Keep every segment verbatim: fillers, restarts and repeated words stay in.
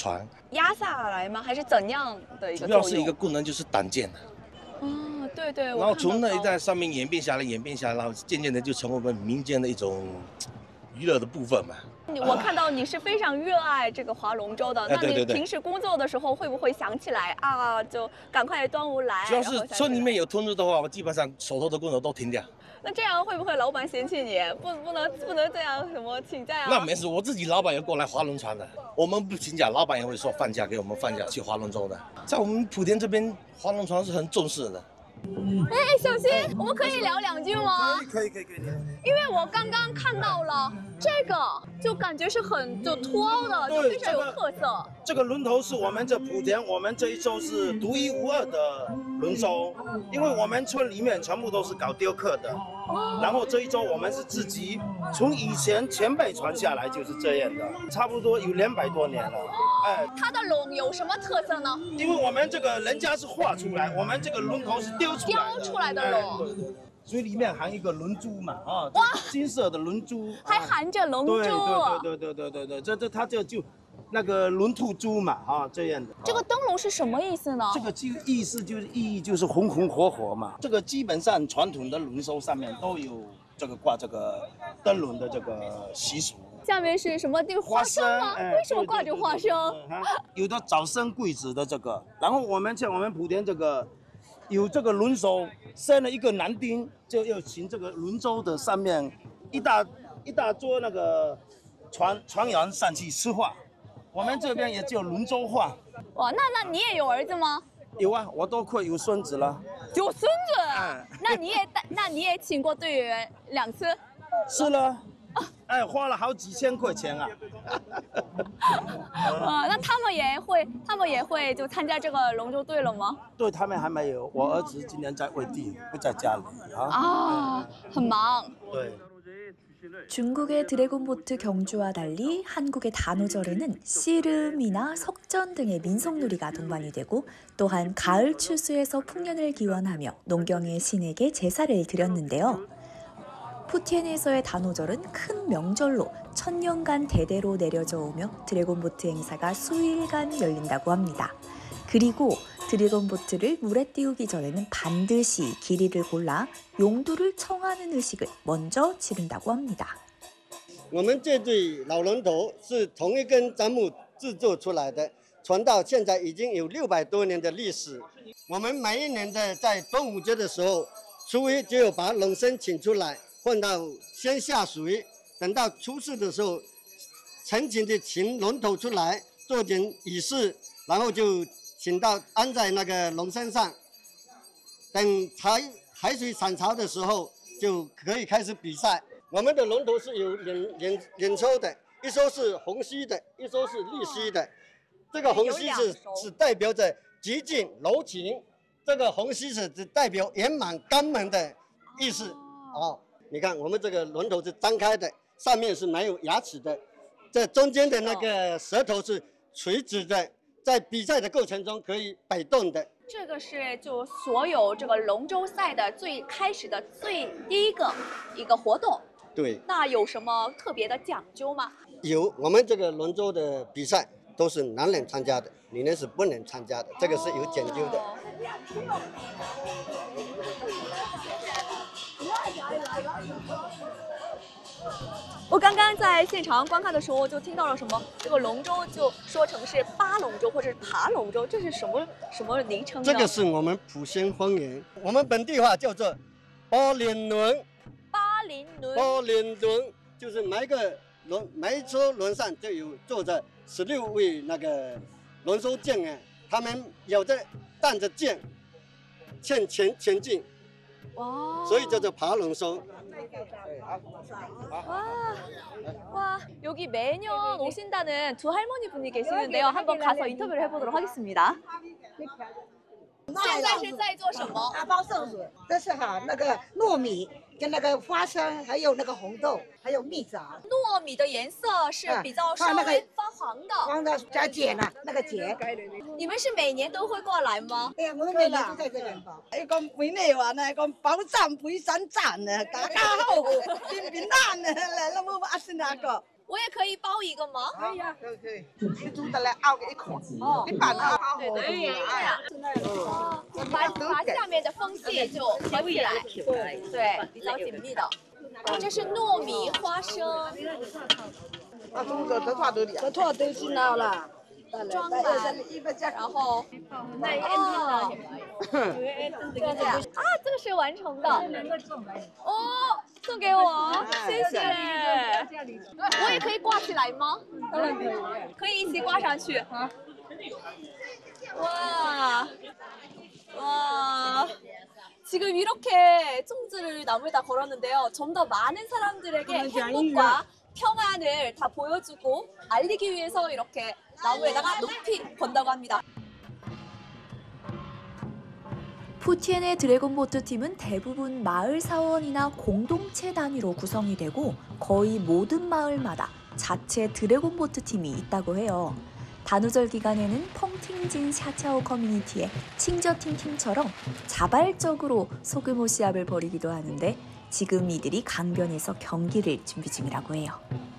船。 压下来吗？还是怎样的一个主要是一个功能就是挡箭的。 哦，对对。 然后从那一代上面演变下来，演变下来，然后渐渐的就成为我们民间的一种娱乐的部分嘛。 我看到你是非常热爱这个划龙舟的，那你平时工作的时候会不会想起来啊，就赶快端午来？ 主要是村里面有通知的话，我基本上手头的工作都停掉。 那这样会不会老板嫌弃你？不不能不能这样什么请假啊？ 那没事，我自己老板也过来划轮船的，我们不请假，老板也会说放假给我们放假去划龙舟的。在我们莆田这边划龙船是很重视的。 哎，小新，我们可以聊两句吗？ 可以可以可以。 因为我刚刚看到了这个，就感觉是很就脱欧的，就非常有特色。 这个轮头是我们这莆田，我们这一周是独一无二的轮舟，因为我们村里面全部都是搞雕刻的，然后这一周我们是自己从以前前辈传下来就是这样的，差不多有两百多年了。哎， 它的龙有什么特色呢？ 因为我们这个人家是画出来，我们这个轮头是雕出来的。 雕出来的龙。 哎，所以里面含一个轮珠嘛，啊，哇，金色的轮珠， 还含着龙珠。 对对对对对对对，这这它这就那个轮兔珠嘛，啊，这样的。 这个灯笼是什么意思呢？ 这个就意思就是意义就是红红火火嘛。这个基本上传统的轮舟上面都有这个挂这个灯笼的这个习俗。 下面是什么？这个花生吗？ 哎、 为什么挂着花生？ 有的早生贵子的这个，然后我们像我们莆田这个。有这个轮舟生了一个男丁，就要请这个轮舟的上面一大一大桌那个船船员上去吃饭。我们这边也叫轮舟饭。 哇，那那你也有儿子吗？ 有啊，我都快有孙子了。 有孙子？啊？那你也那你也请过队员两次？ 是了。哎，花了好几千块钱啊！ 啊，那他们也会，他们也会就参加这个龙舟队了吗？ 对，他们还没有。我儿子今年在外地，不在家里啊。 啊，很忙。 对。 중국의 드래곤보트 경주와 달리 한국의 단오절에는 씨름이나 석전 등의 민속놀이가 동반이 되고 또한 가을 추수에서 풍년을 기원하며 농경의 신에게 제사를 드렸는데요. 푸티엔에서의 단오절은 큰 명절로 천년간 대대로 내려져 오며 드래곤보트 행사가 수일간 열린다고 합니다. 그리고 드래곤보트를 물에 띄우기 전에는 반드시 길이를 골라 용두를 청하는 의식을 먼저 치른다고 합니다. 我们这对老龙头是同一根樟木制作出来的，传到现在已经有六百多年的历史。我们每一年的在端午节的时候，初一就有把龙身请出来，放到先下水，等到初四的时候，诚请的请龙头出来做点仪式，然后就请到安在那个龙身上。等海海水涨潮的时候，就可以开始比赛。 我们的龙头是有两两两艘的，一艘是虹吸的，一艘是立吸的。这个虹吸是只代表着极尽柔情，这个虹吸是只代表圆满肛门的意思。哦，你看我们这个龙头是张开的，上面是没有牙齿的，这中间的那个舌头是垂直的，在比赛的过程中可以摆动的。 这个是就所有这个龙舟赛的最开始的最第一个一个活动。 对， 那有什么特别的讲究吗？ 有，我们这个龙舟的比赛都是男人参加的，女人是不能参加的，这个是有讲究的。 我刚刚在现场观看的时候，就听到了什么这个龙舟就说成是八龙舟或者是爬龙舟，这是什么什么昵称呢？ 这个是我们莆仙方言，我们本地话叫做八连轮。 八连轮， 八连轮就是每个轮每一艘轮上就有坐着十六位那个轮舟匠啊，他们有的担着剑，向前前进， 哇， 所以叫做爬龙舟。 와, 와, 여기 매년 오신다는 두 할머니 분이 계시는데요. 한번 가서 인터뷰를 해보도록 하겠습니다. 现在是在做什么？ 打包圣水，这是哈那个糯米跟那个花生，还有那个红豆，还有蜜枣。 糯米的颜色是比较稍微发黄的， 黄的加碱了，那个碱。 你们是每年都会过来吗？ 哎呀，我们每年都在这边包。 伊讲每年话呢，讲包赞陪山赞呢，家家好，平平安呢，来了我阿是那个。 我也可以包一个吗？ 可以啊，可以可以。你煮的来熬给一口，哦，你把它熬对对， 对这样，哦，把把下面的缝隙就合起来，对对，比较紧密的。哦，这是糯米花生啊，煮的得多都的，得多都是那了。 装满，然后哦，这样子啊，这个是完成的哦，送给我，谢谢。我也可以挂起来吗？当然可以，可以一起挂上去。와, 와. 지금 이렇게 粽子를 나무에다 걸었는데요. 좀 더 많은 사람들에게 행복과 평안을 다 보여주고 알리기 위해서 이렇게 나무에다가 높이 건다고 합니다. 푸티엔의 드래곤보트 팀은 대부분 마을 사원이나 공동체 단위로 구성이 되고 거의 모든 마을마다 자체 드래곤보트 팀이 있다고 해요. 단오절 기간에는 펑팅진 샤차오 커뮤니티의 칭저팀 팀처럼 자발적으로 소규모 시합을 벌이기도 하는데 지금 이들이 강변에서 경기를 준비 중이라고 해요.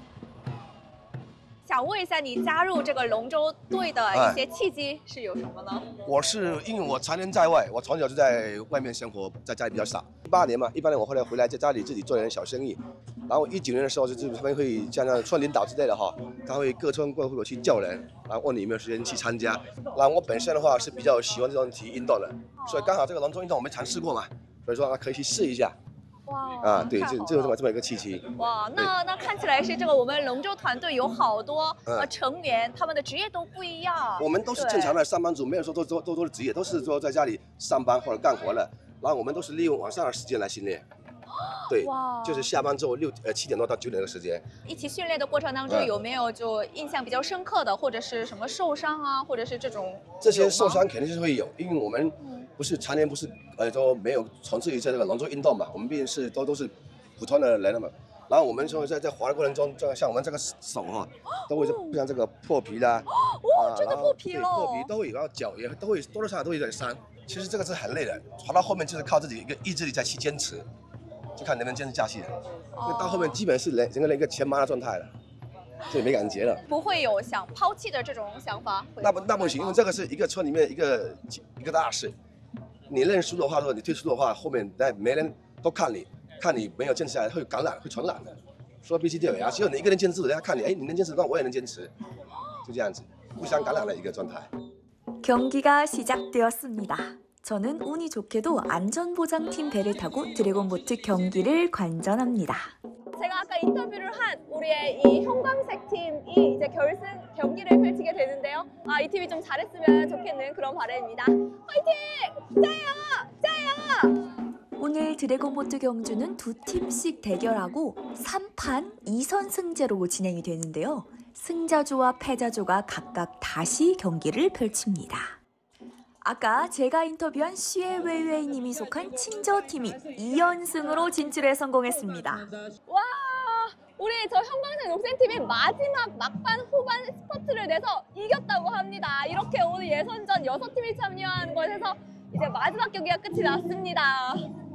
想问一下，你加入这个龙舟队的一些契机是有什么呢？ 我是因为我常年在外，我从小就在外面生活，在家里比较少。一八年嘛，一八年我后来回来在家里自己做点小生意，然后一九年的时候就是他们会像那村领导之类的哈，他会各村各户去叫人，然后问你有没有时间去参加。然后我本身的话是比较喜欢这种体育运动的，所以刚好这个龙舟运动我没尝试过嘛，所以说可以去试一下。 哇啊，对，这这有这么这么一个契机。 哇，那那看起来是这个我们龙舟团队有好多呃成员，他们的职业都不一样。 我们都是正常的上班族，没有说都都都都是职业，都是说在家里上班或者干活的。然后我们都是利用晚上的时间来训练。对，就是下班之后六呃七点多到九点的时间。 一起训练的过程当中，有没有就印象比较深刻的，或者是什么受伤啊，或者是这种？ 这些受伤肯定是会有，因为我们不是常年不是呃都没有从事于这个龙舟运动嘛，我们毕竟是都都是普通的人了嘛。然后我们说在在滑的过程中，这像我们这个手哈，都会不像这个破皮啦， 哦，真的破皮了， 破皮都会有，然后脚也都会多多少少都有点伤。其实这个是很累的，滑到后面就是靠自己一个意志力再去坚持。 就看能不能坚持下去，因为到后面基本是人整个人一个全麻的状态了，所以没感觉了。 不会有想抛弃的这种想法。 那不那不行，因为这个是一个村里面一个一个大事。你认输的话，或者你退出的话，后面那没人都看你，看你没有坚持下来，会感染，会传染的。说必须得有呀，只有你一个人坚持，人家看你，哎，你能坚持，那我也能坚持，就这样子，互相感染的一个状态。 경기가 시작되었습니다. 저는 운이 좋게도 안전보장팀 배를 타고 드래곤보트 경기를 관전합니다. 제가 아까 인터뷰를 한 우리의 이 형광색 팀이 이제 결승 경기를 펼치게 되는데요. 아, 이 팀이 좀 잘했으면 좋겠는 그런 바람입니다. 화이팅! 짜요! 짜요! 오늘 드래곤보트 경주는 두 팀씩 대결하고 삼 판 이 선승제로 진행이 되는데요. 승자조와 패자조가 각각 다시 경기를 펼칩니다. 아까 제가 인터뷰한 시에웨이웨이님이 속한 칭저팀이 이 연승으로 진출에 성공했습니다. 와, 우리 저 형광색 녹색팀이 마지막 막판 후반 스퍼트를 내서 이겼다고 합니다. 이렇게 오늘 예선전 여섯 팀이 참여한 것에서 이제 마지막 경기가 끝이 났습니다.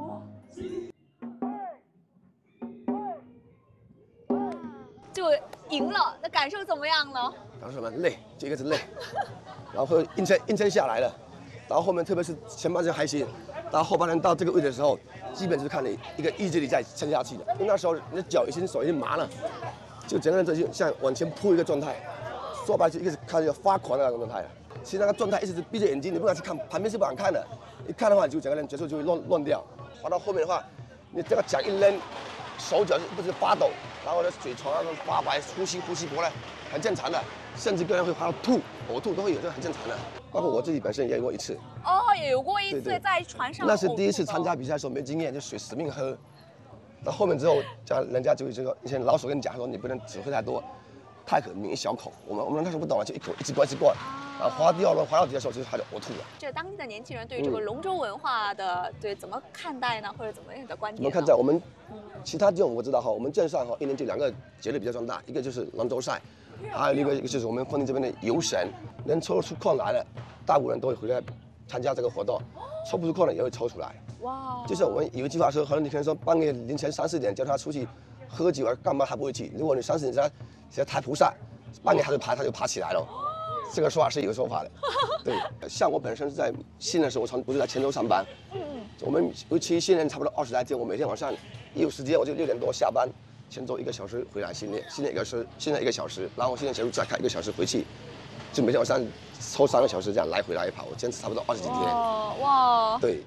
就赢了，那感受怎么样呢？ 感受什么？累，这个是累，然后硬撑硬撑下来了。 然后后面特别是前半段还行，到后半段到这个位置的时候，基本就是看你一个意志力在撑下去的。因为那时候你的脚已经手已经麻了，就整个人就像往前扑一个状态，说白了就一个是看着发狂的那种状态了。其实那个状态一直是闭着眼睛，你不敢去看，旁边是不敢看的。一看的话，你就整个人节奏就会乱乱掉。滑到后面的话，你这个脚一扔，手脚就不是发抖，然后呢嘴唇啊发白，呼吸呼吸不来，很正常的。 甚至个人会滑到吐、呕吐都会有，这很正常的。包括我自己本身也有过一次。 哦，也有过一次在船上。 那是第一次参加比赛的时候没经验，就水死命喝。到后面之后，这样人家就这个一些老手跟你讲说，你不能只喝太多，太渴抿一小口。我们我们那时候不懂啊，就一口一直灌一直灌，然后滑掉了，滑到底的时候就是他就呕吐了。 这当地的年轻人对于这个龙舟文化的对怎么看待呢？或者怎么样的观点？ 怎么看待？我们其他这种我知道哈，我们镇上哈一年就两个节日比较重大，一个就是龙舟赛。 还有一个一个就是我们丰田这边的游神，能抽出空来了，大部分人都会回来参加这个活动，抽不出空的也会抽出来。哇！就是我们有一句话说，可能你可能说半夜凌晨三四点叫他出去喝酒啊干嘛他不会去。如果你相信人家人家抬菩萨，半夜他就爬他就爬起来了。这个说法是有说法的。对，像我本身是在新的时候，我常不是在泉州上班。我们尤其训练差不多二十来天，我每天晚上一有时间我就六点多下班，泉州一个小时回来训练，训练一个时训练一个小时，然后训练结束再开一个小时回去，就每天晚上抽三个小时这样来回来跑，坚持差不多二十几天。 와. 对。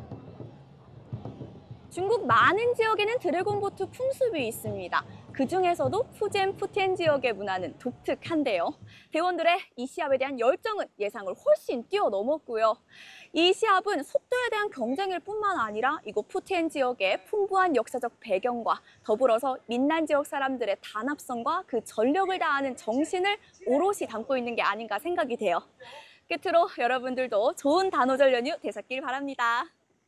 중국 많은 지역에는 드래곤보트 풍습이 있습니다. 그 중에서도 푸젠, 푸텐 지역의 문화는 독특한데요. 대원들의 이 시합에 대한 열정은 예상을 훨씬 뛰어넘었고요. 이 시합은 속도에 대한 경쟁일 뿐만 아니라 이곳 푸텐 지역의 풍부한 역사적 배경과 더불어서 민난 지역 사람들의 단합성과 그 전력을 다하는 정신을 오롯이 담고 있는 게 아닌가 생각이 돼요. 끝으로 여러분들도 좋은 단오절 연휴 되셨길 바랍니다.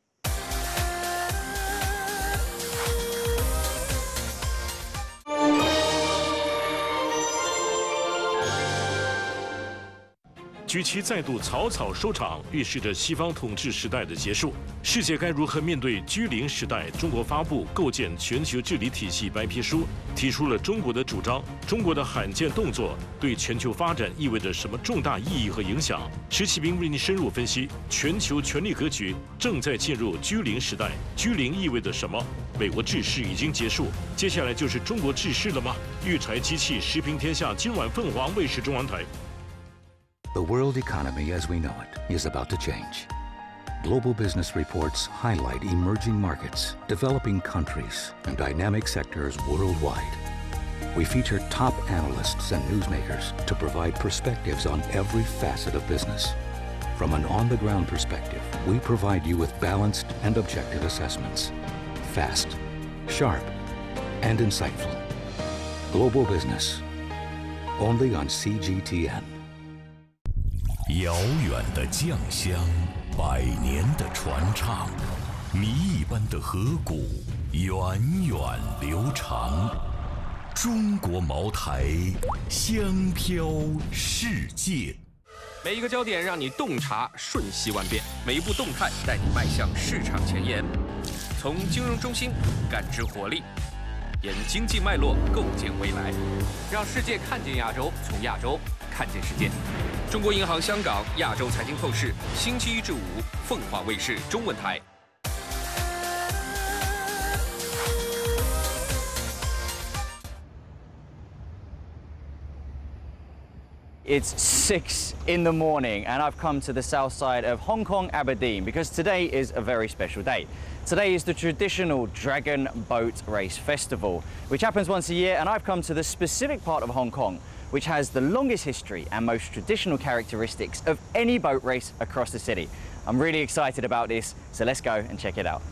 G 七再度草草收场，预示着西方统治时代的结束。世界该如何面对居零时代？中国发布《构建全球治理体系白皮书》，提出了中国的主张。中国的罕见动作对全球发展意味着什么重大意义和影响？石启斌为您深入分析全球权力格局正在进入居零时代，居零意味着什么？美国治世已经结束，接下来就是中国治世了吗？育才机器时评天下，今晚凤凰卫视中文台。 The world economy as we know it is about to change. Global business reports highlight emerging markets, developing countries, and dynamic sectors worldwide. We feature top analysts and newsmakers to provide perspectives on every facet of business. From an on-the-ground perspective, we provide you with balanced and objective assessments. Fast, sharp, and insightful. Global business, only on C G T N. 遥远的酱香，百年的传唱，谜一般的河谷，源远流长。中国茅台，香飘世界。 每一个焦点让你洞察瞬息万变，每一步动态带你迈向市场前沿。从金融中心感知活力，沿经济脉络构建未来，让世界看见亚洲，从亚洲看见世界。 中国银行香港亚洲财经透视，星期一至五，凤凰卫视中文台。 It's six in the morning and I've come to the south side of Hong Kong, Aberdeen, because today is a very special day. Today is the traditional Dragon Boat Race Festival, which happens once a year, and I've come to the specific part of Hong Kong which has the longest history and most traditional characteristics of any boat race across the city. I'm really excited about this, so let's go and check it out.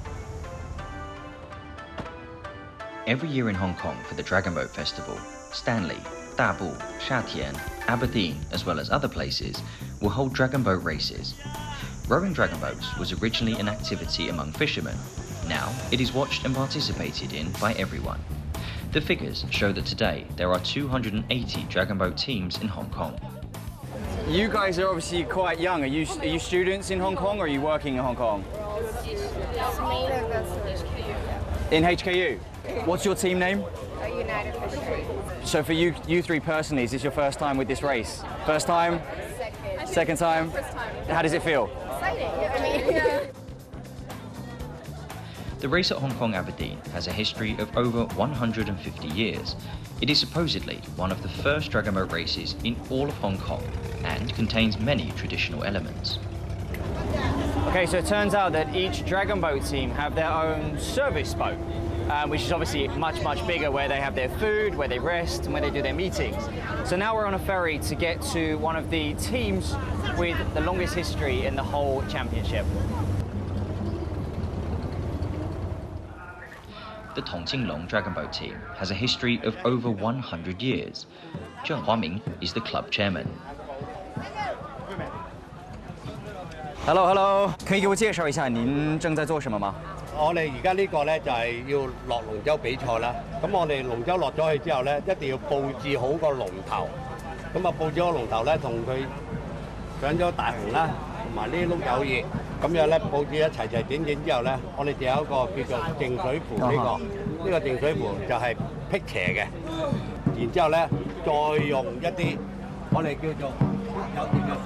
Every year in Hong Kong for the Dragon Boat Festival, Stanley, Dabu, Shatian, Aberdeen, as well as other places, will hold dragon boat races. Rowing dragon boats was originally an activity among fishermen. Now it is watched and participated in by everyone. The figures show that today there are two hundred eighty dragon boat teams in Hong Kong. You guys are obviously quite young. Are you, are you students in Hong Kong or are you working in Hong Kong? In H K U? What's your team name? United Fisheries. So for you, you three personally, is this your first time with this race? First time? Second. Second time? First time. How does it feel? Exciting. I mean, yeah. The race at Hong Kong Aberdeen has a history of over one hundred fifty years. It is supposedly one of the first dragon boat races in all of Hong Kong and contains many traditional elements. Okay, so it turns out that each dragon boat team have their own service boat, um, which is obviously much, much bigger, where they have their food, where they rest, and where they do their meetings. So now we're on a ferry to get to one of the teams with the longest history in the whole championship. The Tongqinglong Dragon Boat team has a history of over one hundred years. Zheng Huaming is the club chairman. Hello, hello. 可以给我介绍一下您正在做什么吗？ 我哋而家呢個咧就係要落龍舟比賽啦。咁我哋龍舟落咗去之後咧，一定要佈置好個龍頭。咁啊佈置好龍頭咧，同佢上咗大紅啦， 同埋呢啲碌柚葉，咁樣咧佈置一齊齊整整之後咧，我哋就有一個叫做淨水符呢、這個，呢、這個淨水符就係辟邪嘅。然之後咧，再用一啲我哋叫做有啲嘅。